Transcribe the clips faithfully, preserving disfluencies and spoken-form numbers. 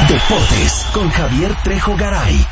Deportes con Javier Trejo Garay.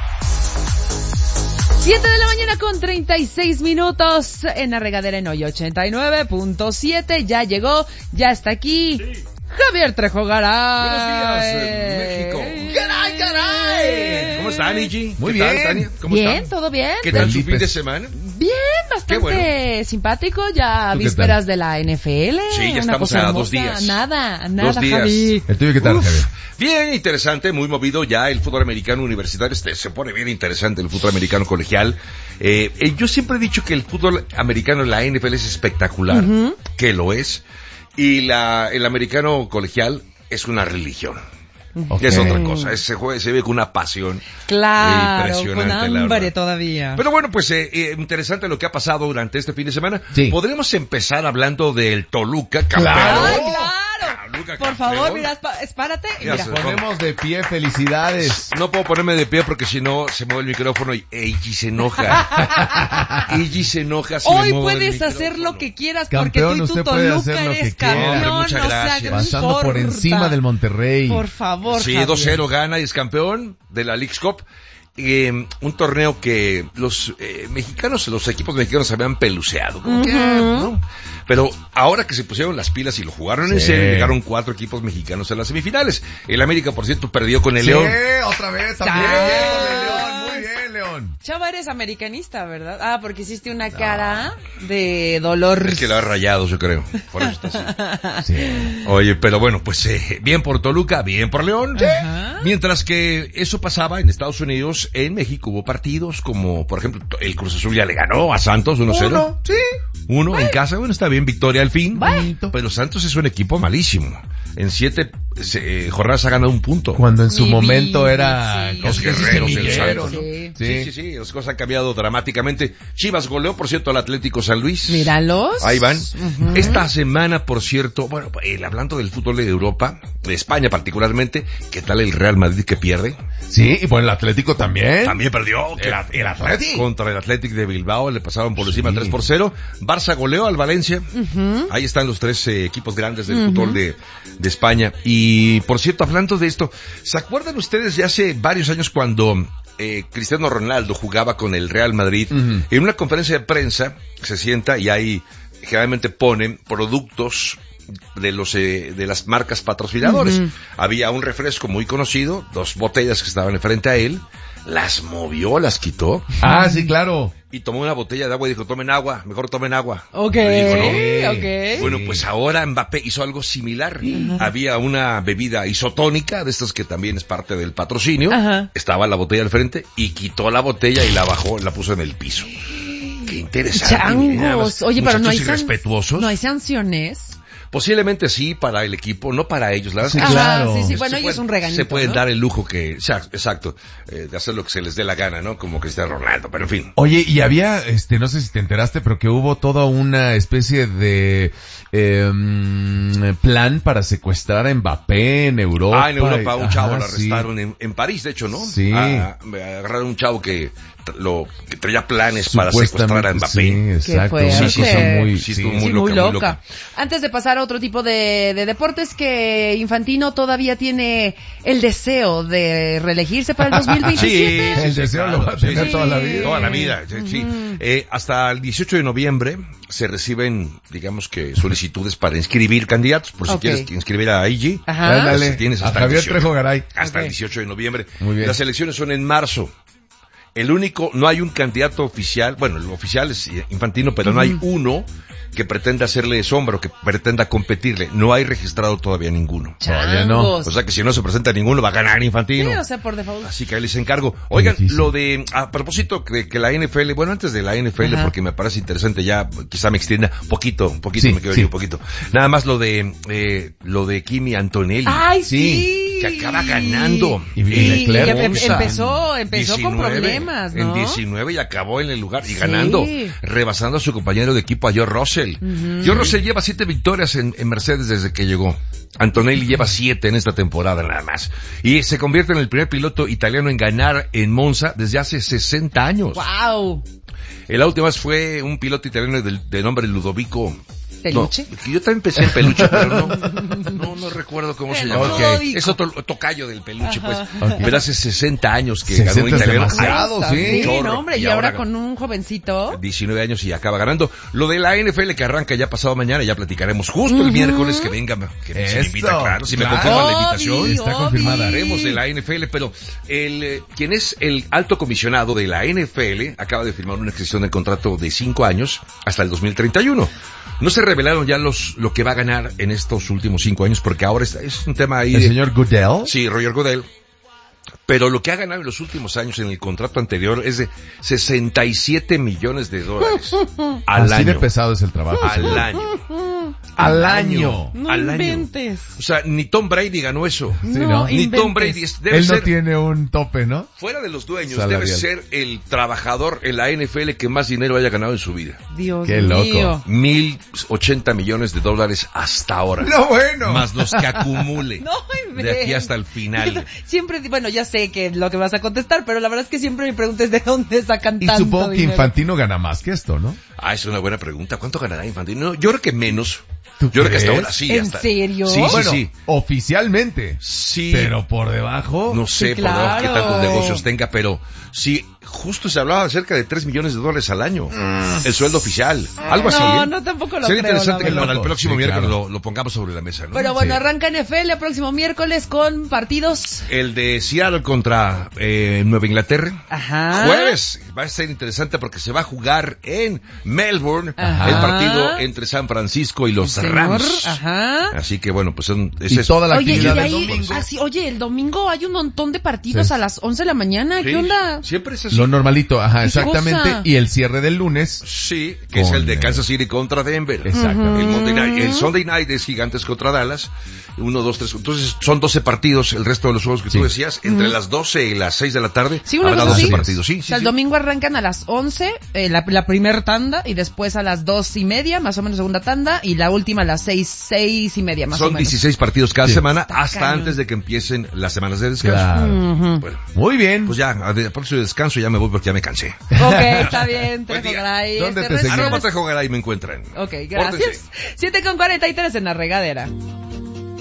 Siete de la mañana con treinta y seis minutos en la regadera en hoy ochenta y nueve punto siete. Ya llegó, ya está aquí. Sí. Javier Trejo Garay. Buenos días, eh, México. ¡Garay, garay! ¿Cómo está, Angie? Muy ¿Qué bien. tal, Tania? ¿Cómo bien, están? todo bien. ¿Qué tal su fin de semana? Bien, bastante bueno. simpático. Ya vísperas de la N F L. Sí, ya Una estamos cosa a hermosa. dos días. Nada, nada, Dos días. Javi. ¿El tuyo qué tal, Uf, Javier? Bien interesante, muy movido ya el fútbol americano universitario. Este, se pone bien interesante el fútbol americano colegial. Eh, eh, yo siempre he dicho que el fútbol americano, la N F L es espectacular, uh-huh. que lo es, y la el americano colegial es una religión. Okay. Es otra cosa, se, juega, se ve con una pasión claro, impresionante. Con hambre todavía. Pero bueno, pues eh, eh, interesante lo que ha pasado durante este fin de semana. Sí. Podremos empezar hablando del Toluca, campeón. Claro, Ay, claro. Toluca, Por campeón. favor, mira, espárate. Ya mira. se Ponemos de pie, felicidades. No puedo ponerme de pie porque si no se mueve el micrófono y Eiji se enoja. Eiji se enoja si Hoy me muevo puedes el hacer micrófono. lo que quieras Campeón, porque tú y tu usted puede Toluca hacer lo eres que quiera. campeón. Muchas o sea, gracias. que no Pasando importa. por encima del Monterrey. Por favor, Sí, Javier. dos cero gana y es campeón de la Leagues Cup. Eh, un torneo que los eh, mexicanos, los equipos mexicanos se habían peluceado, como uh-huh. que, ¿no? Pero ahora que se pusieron las pilas y lo jugaron sí. en serio, llegaron cuatro equipos mexicanos en las semifinales. El América, por cierto, perdió con el Sí, León. otra vez también. Ah. Con el León. Muy bien, León. Chava, eres americanista, ¿verdad? Ah, porque hiciste una cara no. de dolor. Es que lo ha rayado, yo creo. Por eso está así. Sí. Oye, pero bueno, pues eh, bien por Toluca, bien por León. Ajá. Mientras que eso pasaba en Estados Unidos, en México hubo partidos como, por ejemplo, el Cruz Azul ya le ganó a Santos uno cero. Sí. Uno bueno. en casa, bueno, está bien, victoria al fin. Bueno. Pero Santos es un equipo malísimo. En siete eh, jornadas ha ganado un punto. Cuando en su Mi momento vida, era... sí. Los guerreros del Santos. Sí. Sí. sí, sí, sí, las cosas han cambiado dramáticamente. Chivas goleó, por cierto, al Atlético San Luis. Míralos. Ahí van. Uh-huh. Esta semana, por cierto, bueno, el, hablando del fútbol de Europa, de España particularmente, ¿qué tal el Real Madrid que pierde? Sí, y bueno, el Atlético también. También perdió. El, el Atlético. Contra el Atlético de Bilbao, le pasaron por encima sí. tres por cero. Barça goleó al Valencia. Uh-huh. Ahí están los tres eh, equipos grandes del uh-huh. fútbol de, de España. Y, por cierto, hablando de esto, ¿se acuerdan ustedes de hace varios años cuando eh, Cristiano Ronaldo jugaba con el Real Madrid? Uh-huh. En una conferencia de prensa se sienta y ahí generalmente ponen productos de los eh, de las marcas patrocinadores. Uh-huh. Había un refresco muy conocido, dos botellas que estaban enfrente a él, las movió, las quitó. Ah, sí, claro. Y tomó una botella de agua y dijo, tomen agua, mejor tomen agua. Ok, dijo, ¿no? ok. Bueno, pues ahora Mbappé hizo algo similar. Uh-huh. Había una bebida isotónica, de estas que también es parte del patrocinio. Uh-huh. Estaba la botella al frente y quitó la botella y la bajó, la puso en el piso. Qué interesante. Changos. Oye, pero no hay, san... no hay sanciones. Posiblemente sí para el equipo, no para ellos. La verdad sí, es que claro. Sí, sí, bueno, ellos puede, un regañito, se pueden ¿no? dar el lujo que, exacto, eh, de hacer lo que se les dé la gana, ¿no? Como Cristiano Ronaldo, pero en fin. Oye, y había, este, no sé si te enteraste, pero que hubo toda una especie de eh, plan para secuestrar a Mbappé en Europa. Ah, en Europa, un chavo Ajá, lo arrestaron sí. en, en París, de hecho, ¿no? Sí. Ah, agarraron un chavo que lo que traía planes para secuestrar a Mbappé. Sí, exacto. Qué Una sí, cosa sí, muy, sí, sí, muy, sí, loca, muy loca. muy loca. Antes de pasar a otro tipo de, de deportes, que Infantino todavía tiene el deseo de reelegirse para el dos mil veintisiete. Sí, el deseo lo va a tener sí, toda la vida. Toda la vida, sí. sí. Uh-huh. Eh, hasta el dieciocho de noviembre se reciben, digamos que, solicitudes para inscribir candidatos, por si quieres inscribir a I G. Ajá. Dale, pues, tienes hasta a Javier el dieciocho, Trejo Garay. hasta okay. el dieciocho de noviembre. Muy bien. Las elecciones son en marzo. El único, no hay un candidato oficial, bueno, el oficial es Infantino, pero uh-huh. no hay uno que pretenda hacerle sombra o que pretenda competirle. No hay registrado todavía ninguno. Todavía no. O sea que si no se presenta ninguno va a ganar Infantino. Sí, o sea, por default. Así que ahí les encargo. Oigan, lo de, a propósito de que la N F L, bueno, antes de la N F L, ajá. porque me parece interesante, ya quizá me extienda un poquito, un poquito, sí, me quedo sí. yo un poquito. Nada más lo de, eh, lo de Kimi Antonelli. ¡Ay, sí! Que acaba ganando. Y, y Leclerc. Que em, empezó, empezó diecinueve, con problemas, ¿no? En diecinueve y acabó en el lugar y sí. ganando, rebasando a su compañero de equipo, a George Russell. Uh-huh. George Russell lleva siete victorias en, en Mercedes desde que llegó. Antonelli lleva siete en esta temporada nada más. Y se convierte en el primer piloto italiano en ganar en Monza desde hace sesenta años. ¡Wow! La última vez fue un piloto italiano de, de nombre Ludovico ¿Peluche? No, yo también pensé en peluche, pero no, no, no recuerdo cómo se llama. Okay. Es otro tocayo del peluche, pues. Okay. Pero hace sesenta años que sesenta ganó un italiano. es demasiado, Ay, sí. Sí, chorro, no, hombre, y, ahora con un jovencito. diecinueve años y acaba ganando. Lo de la N F L que arranca ya pasado mañana, ya platicaremos justo el Uh-huh. miércoles que venga, que se me Eso, invita, claro, si claro. me confirman la Obi, invitación. Está Obi. confirmada. Hablaremos de la N F L, pero el eh, quien es el alto comisionado de la N F L acaba de firmar una extensión del contrato de cinco años hasta el dos mil treinta y uno. No se revelaron ya los lo que va a ganar en estos últimos cinco años porque ahora está, es un tema ahí. ¿El de, señor Goodell? Sí, Roger Goodell. Pero lo que ha ganado en los últimos años en el contrato anterior es de sesenta y siete millones de dólares al Así año. de pesado es el trabajo. Al señor. año. Al año. No al año. inventes. O sea, ni Tom Brady ganó eso. Sí, no, ¿no? Ni Tom inventes. Brady. Es- Debe Él no ser, tiene un tope, ¿no? fuera de los dueños, Salarial. debe ser el trabajador en la N F L que más dinero haya ganado en su vida. Dios Qué loco. mío. Mil ochenta millones de dólares hasta ahora. No, bueno. Más los que acumule. No inventes. De aquí hasta el final. Siempre, bueno, ya sé que lo que vas a contestar, pero la verdad es que siempre mi pregunta es de dónde sacan Y tanto supongo que dinero. Infantino gana más que esto, ¿no? Ah, es una buena pregunta. ¿Cuánto ganará Infantino? Yo creo que menos. ¿Tú Yo creo que hasta crees? ahora sí. ¿En hasta- serio? Sí, sí, bueno, sí. oficialmente. Sí. Pero por debajo. No sé Sí, por debajo qué claro. tantos negocios tenga, pero sí, justo se hablaba acerca de tres millones de dólares al año. El sueldo oficial. Algo así. No, ¿eh? no, tampoco lo Sería creo, interesante la que verdad. para el próximo Sí, miércoles claro. lo, lo pongamos sobre la mesa, ¿no? Pero bueno, Sí. arranca N F L el próximo miércoles con partidos. El de Seattle contra eh, Nueva Inglaterra. Ajá. Jueves va a ser interesante porque se va a jugar en Melbourne Ajá. el partido entre San Francisco y los Señor, Rams. Ajá. Así que bueno, pues son, es Y eso. toda la Oye, y actividad de del ahí, domingo. así, oye, el domingo hay un montón de partidos Sí. a las once de la mañana. Sí, ¿Qué onda? Siempre es así. Lo normalito, ajá, ¿Qué exactamente. cosa? Y el cierre del lunes. Sí, que es Con, el de eh, Kansas City contra Denver. Exactamente. El, Monday night- el Sunday Night es Gigantes contra Dallas. Uno, dos, tres. Entonces son doce partidos el resto de los juegos que Sí. tú decías. Entre las doce y las seis de la tarde Sí, una habrá cosa doce así. partidos. Sí, O sí, sea, el sí. domingo arrancan a las once, eh, la, la primer tanda, y después a las dos y media, más o menos segunda tanda, y la última a las seis, seis y media, más o Son menos. dieciséis partidos cada Sí. semana Está hasta cañón. antes de que empiecen las semanas de descanso. Claro. Ujú. Bueno, Muy bien. pues ya, a de- a próximo descanso ya me voy porque ya me cansé. Ok, está bien, Buen Trejo día. Garay. ¿Dónde Este te seguimos? Arroba resumen- Trejo Garay me encuentran. Ok, gracias. siete con cuarenta y tres en la regadera.